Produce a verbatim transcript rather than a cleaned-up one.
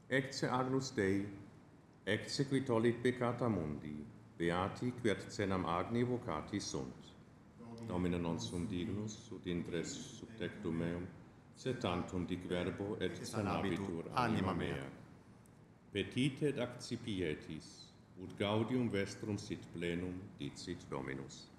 Ecce Agnus Dei, ecce qui tollit peccata mundi, beati quet cenam agni vocati sunt. Domine non sum dignus, ut intres sub tectum meum, sed tantum dic verbo et sanabitur anima mea. Petite et accipietis, ut gaudium vestrum sit plenum, dicit Dominus.